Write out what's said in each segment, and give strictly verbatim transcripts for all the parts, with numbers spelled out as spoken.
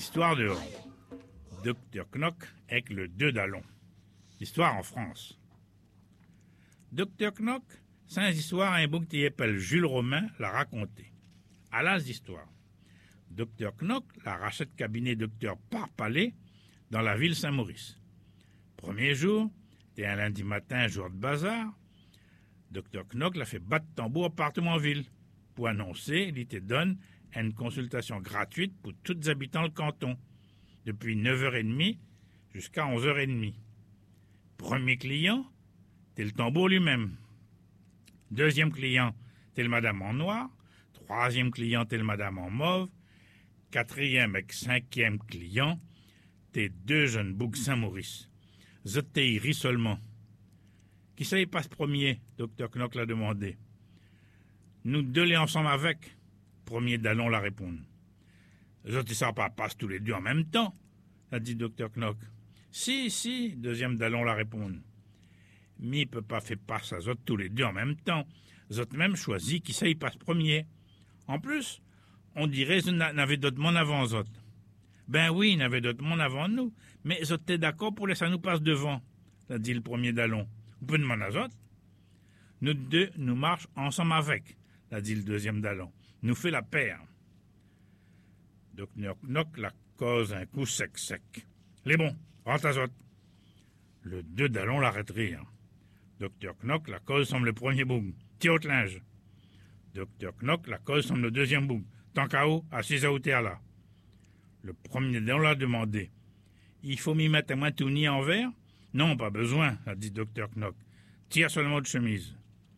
histoires de Docteur Knock avec le deux dallons. Histoire en France. Docteur Knock, c'est une histoire un bouc qui s'appelle Jules Romain l'a raconté. À l'âge d'histoire. Docteur Knock la rachète cabinet Docteur Parpalais dans la ville Saint-Maurice. Premier jour, c'était un lundi matin, jour de bazar. Docteur Knock l'a fait battre tambour partout en ville pour annoncer qu'il te donne une consultation gratuite pour tous les habitants du canton, depuis neuf heures trente jusqu'à onze heures trente. Premier client, c'est le tambour lui-même. Deuxième client, c'est le madame en noir. Troisième client, c'est le madame en mauve. Quatrième et cinquième client, c'est deux jeunes boucs Saint-Maurice. Zoté rit seulement. Qui ça y passe premier? Docteur Knock l'a demandé. Nous deux les ensemble avec. Premier dallon l'a répondu. Zoté ça pas passe tous les deux en même temps, a dit Docteur Knock. Si, si, deuxième dallon l'a répondu. Mais il peut pas faire passer à Zot tous les deux en même temps. Zot même choisit qui ça y passe premier. En plus, on dirait qu'il n'avait d'autres monde avant Zot. Ben oui, il n'avait d'autres monde avant nous, mais Zot est d'accord pour laisser nous passer devant, a dit le premier dallon. Vous pouvez demander à Zot. Nous deux, nous marchons ensemble avec, a dit le deuxième dallon. Nous fait la paire. Docteur Knock la cause un coup sec sec. Les bons, rentre à Zot. Le deux dallons l'arrête rire. Docteur Knock la cause semble le premier boug. Tire au linge. Docteur Knock la cause semble le deuxième boug. Tant qu'à haut, assis à hauteur là. Le premier dallon l'a demandé. Il faut m'y mettre à moi tout ni en verre? Non, pas besoin, a dit Docteur Knock. Tire seulement de chemise.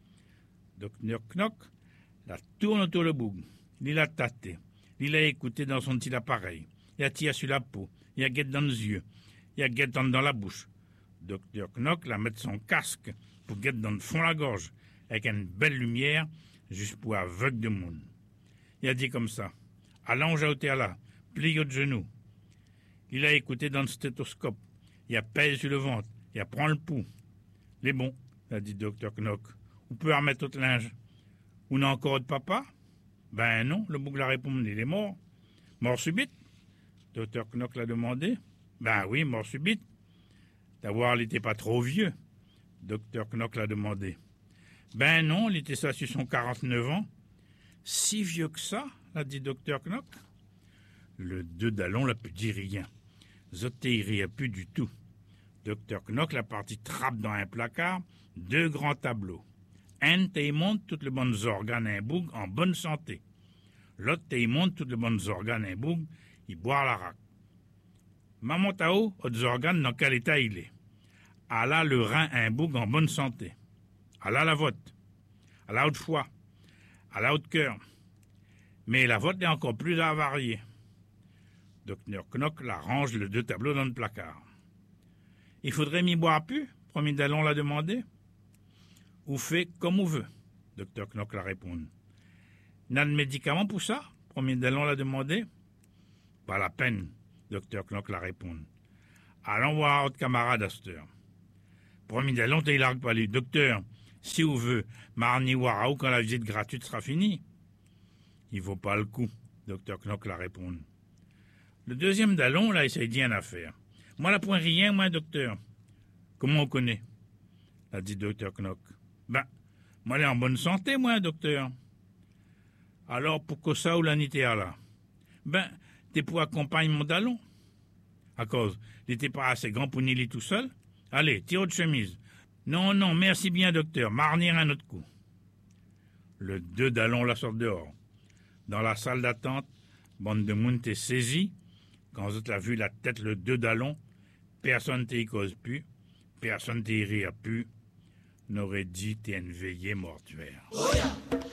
Docteur Knock la tourne autour le boug. Il l'a tâté. Il l'a écouté dans son petit appareil. Il a tiré sur la peau. Il a guette dans les yeux. Il a guette dans la bouche. Docteur Knock la met son casque pour guette dans le fond de la gorge, avec une belle lumière, juste pour aveugle de monde. Il a dit comme ça. Allonge à hauteur là, plie de genoux. Il a écouté dans le stéthoscope. Il a pèse sur le ventre. Il a prend le pouls. Les bons, a dit Docteur Knock. Vous pouvez remettre autre linge. Vous n'avez encore de papa? Ben non, le bouc l'a répondu. Il est mort. Mort subite? Docteur Knock l'a demandé. Ben oui, mort subite. D'avoir, il n'était pas trop vieux. Docteur Knock l'a demandé. Ben non, il était ça sur son quarante-neuf ans. Si vieux que ça, l'a dit Docteur Knock. Le deux dallon l'a pu dire rien. Zoté, il riait plus du tout. Docteur Knock l'a parti trappe dans un placard, deux grands tableaux. Un, il montre toutes les bonnes organes un boug en bonne santé. L'autre, il montre toutes les bonnes organes un boug, il boit la raque. Maman Tao, autres organes, dans quel état il est? Elle a le rein un boug en bonne santé. Elle a la vote. Elle a haute foie. Elle a haute cœur. Mais la vote est encore plus avariée. Docteur Knock la range les deux tableaux dans le placard. Il faudrait m'y boire plus? Premier dallon l'a demandé. Ou fait comme vous veut, Docteur Knock l'a répondu. N'a de médicaments pour ça? Premier dallon l'a demandé. Pas la peine, Docteur Knock l'a répondu. Allons voir votre camarade à cette heure. Premier dallon, il largue pas lui. Docteur, si vous veut, marni warao quand la visite gratuite sera finie. Il vaut pas le coup, Docteur Knock l'a répondu. Le deuxième dallon, là, essaye d'y en affaire. Moi, la point rien, moi, docteur. Comment on connaît? A dit Docteur Knock. Ben, moi, elle est en bonne santé, moi, docteur. Alors, pourquoi ça ou la nitéa, là? Ben, t'es pour accompagner mon dallon. À cause, t'étais pas assez grand pour nier tout seul? Allez, tire de chemise. Non, non, merci bien, docteur. Marnir un autre coup. Le deux dallons la sortent dehors. Dans la salle d'attente, bande de monde t'est saisie. Quand vous avez vu la tête, le deux dallons, personne t'y cause plus, personne t'y rire plus. N'aurait dit t'es une veillée mortuaire. Oh yeah.